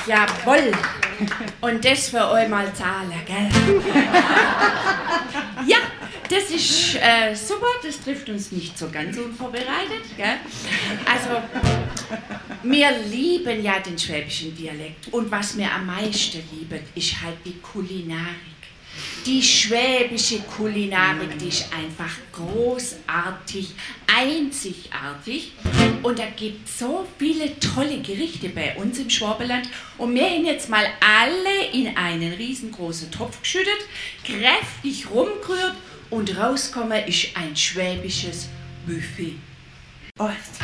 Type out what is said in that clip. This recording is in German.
Jawohl. Und das für euch mal zahlen, gell? Ja, das ist super, das trifft uns nicht so ganz unvorbereitet, gell? Also, wir lieben ja den schwäbischen Dialekt. Und was wir am meisten lieben, ist halt die Kulinarik. Die schwäbische Kulinarik, die ist einfach großartig, einzigartig. Und da gibt es so viele tolle Gerichte bei uns im Schwabenland. Und wir haben jetzt mal alle in einen riesengroßen Topf geschüttet, kräftig rumgerührt und rausgekommen ist ein schwäbisches Buffet. Oh.